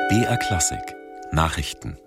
BR Klassik Nachrichten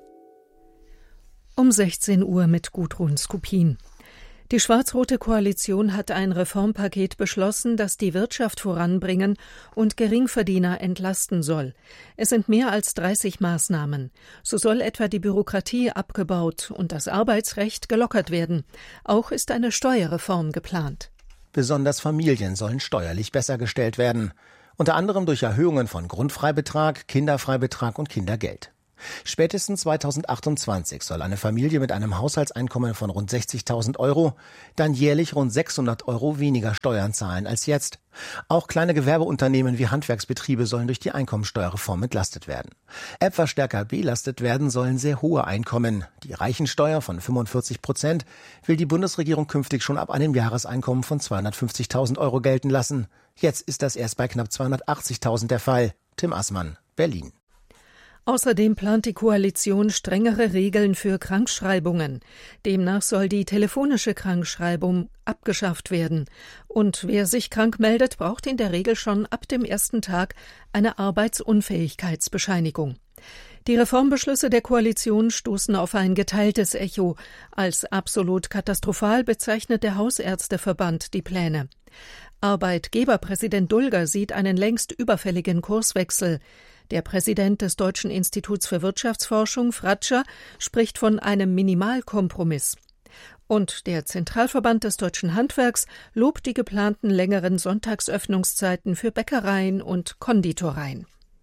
um 16 Uhr mit Gudrun Skupin. Die schwarz-rote Koalition hat ein Reformpaket beschlossen, das die Wirtschaft voranbringen und Geringverdiener entlasten soll. Es sind mehr als 30 Maßnahmen. So soll etwa die Bürokratie abgebaut und das Arbeitsrecht gelockert werden. Auch ist eine Steuerreform geplant. Besonders Familien sollen steuerlich besser gestellt werden. Unter anderem durch Erhöhungen von Grundfreibetrag, Kinderfreibetrag und Kindergeld. Spätestens 2028 soll eine Familie mit einem Haushaltseinkommen von rund 60.000 € dann jährlich rund 600 € weniger Steuern zahlen als jetzt. Auch kleine Gewerbeunternehmen wie Handwerksbetriebe sollen durch die Einkommensteuerreform entlastet werden. Etwas stärker belastet werden sollen sehr hohe Einkommen. Die Reichensteuer von 45% will die Bundesregierung künftig schon ab einem Jahreseinkommen von 250.000 € gelten lassen. Jetzt ist das erst bei knapp 280.000 der Fall. Tim Assmann, Berlin. Außerdem plant die Koalition strengere Regeln für Krankschreibungen. Demnach soll die telefonische Krankschreibung abgeschafft werden. Und wer sich krank meldet, braucht in der Regel schon ab dem ersten Tag eine Arbeitsunfähigkeitsbescheinigung. Die Reformbeschlüsse der Koalition stoßen auf ein geteiltes Echo. Als absolut katastrophal bezeichnet der Hausärzteverband die Pläne. Arbeitgeberpräsident Dulger sieht einen längst überfälligen Kurswechsel. Der Präsident des Deutschen Instituts für Wirtschaftsforschung, Fratscher, spricht von einem Minimalkompromiss. Und der Zentralverband des deutschen Handwerks lobt die geplanten längeren Sonntagsöffnungszeiten für Bäckereien und Konditoreien.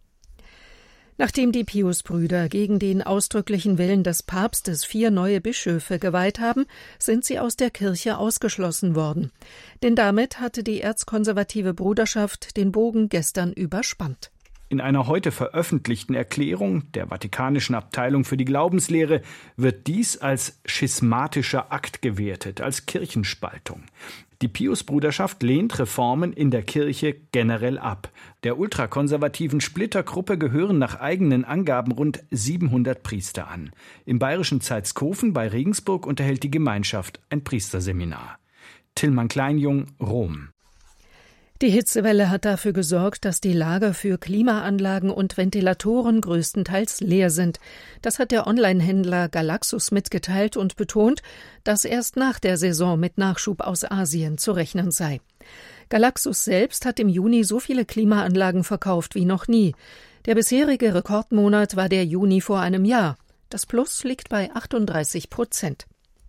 Nachdem die Piusbrüder gegen den ausdrücklichen Willen des Papstes 4 neue Bischöfe geweiht haben, sind sie aus der Kirche ausgeschlossen worden. Denn damit hatte die erzkonservative Bruderschaft den Bogen gestern überspannt. In einer heute veröffentlichten Erklärung der Vatikanischen Abteilung für die Glaubenslehre wird dies als schismatischer Akt gewertet, als Kirchenspaltung. Die Piusbruderschaft lehnt Reformen in der Kirche generell ab. Der ultrakonservativen Splittergruppe gehören nach eigenen Angaben rund 700 Priester an. Im bayerischen Zeitskofen bei Regensburg unterhält die Gemeinschaft ein Priesterseminar. Tillmann Kleinjung, Rom. Die Hitzewelle hat dafür gesorgt, dass die Lager für Klimaanlagen und Ventilatoren größtenteils leer sind. Das hat der Online-Händler Galaxus mitgeteilt und betont, dass erst nach der Saison mit Nachschub aus Asien zu rechnen sei. Galaxus selbst hat im Juni so viele Klimaanlagen verkauft wie noch nie. Der bisherige Rekordmonat war der Juni vor einem Jahr. Das Plus liegt bei 38%.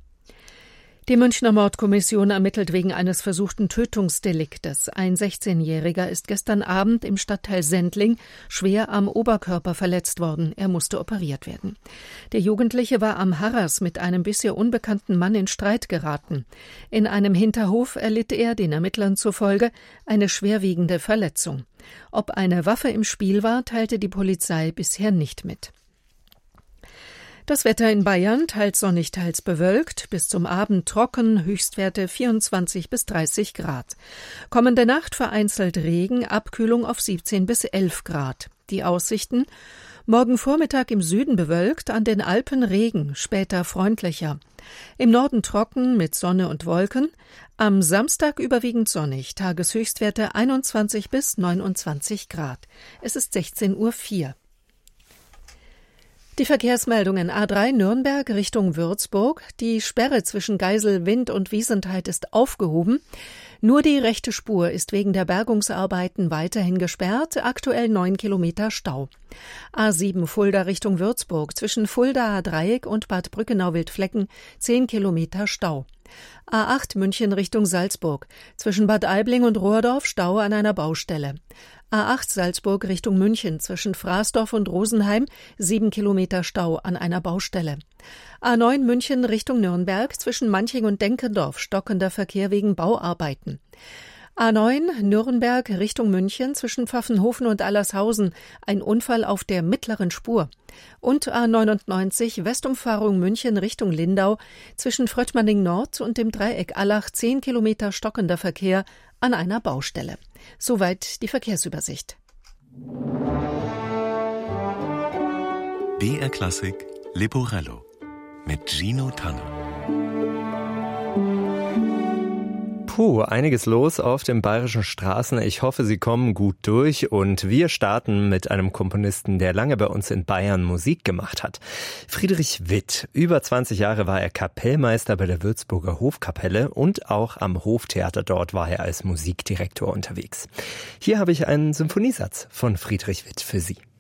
Die Münchner Mordkommission ermittelt wegen eines versuchten Tötungsdeliktes. Ein 16-Jähriger ist gestern Abend im Stadtteil Sendling schwer am Oberkörper verletzt worden. Er musste operiert werden. Der Jugendliche war am Harras mit einem bisher unbekannten Mann in Streit geraten. In einem Hinterhof erlitt er, den Ermittlern zufolge, eine schwerwiegende Verletzung. Ob eine Waffe im Spiel war, teilte die Polizei bisher nicht mit. Das Wetter in Bayern teils sonnig, teils bewölkt, bis zum Abend trocken, Höchstwerte 24 bis 30 Grad. Kommende Nacht vereinzelt Regen, Abkühlung auf 17 bis 11 Grad. Die Aussichten: Morgen Vormittag im Süden bewölkt, an den Alpen Regen, später freundlicher. Im Norden trocken mit Sonne und Wolken. Am Samstag überwiegend sonnig, Tageshöchstwerte 21 bis 29 Grad. Es ist 16:04 Uhr. Die Verkehrsmeldungen: A3 Nürnberg Richtung Würzburg. Die Sperre zwischen Geiselwind und Wiesentheit ist aufgehoben. Nur die rechte Spur ist wegen der Bergungsarbeiten weiterhin gesperrt. Aktuell 9 Kilometer Stau. A7 Fulda Richtung Würzburg. Zwischen Fuldaer Dreieck und Bad Brückenau-Wildflecken 10 Kilometer Stau. A8 München Richtung Salzburg. Zwischen Bad Aibling und Rohrdorf Stau an einer Baustelle. A8 Salzburg Richtung München, zwischen Fraßdorf und Rosenheim 7 Kilometer Stau an einer Baustelle. A9 München Richtung Nürnberg, zwischen Manching und Denkendorf stockender Verkehr wegen Bauarbeiten. A9 Nürnberg Richtung München, zwischen Pfaffenhofen und Allershausen ein Unfall auf der mittleren Spur. Und A99 Westumfahrung München Richtung Lindau, zwischen Fröttmanning Nord und dem Dreieck Allach 10 Kilometer stockender Verkehr an einer Baustelle. Soweit die Verkehrsübersicht. BR Klassik Leporello mit Gino Tanner. Einiges los auf den bayerischen Straßen. Ich hoffe, Sie kommen gut durch und wir starten mit einem Komponisten, der lange bei uns in Bayern Musik gemacht hat. Friedrich Witt. Über 20 Jahre war er Kapellmeister bei der Würzburger Hofkapelle und auch am Hoftheater dort war er als Musikdirektor unterwegs. Hier habe ich einen Symphoniesatz von Friedrich Witt für Sie.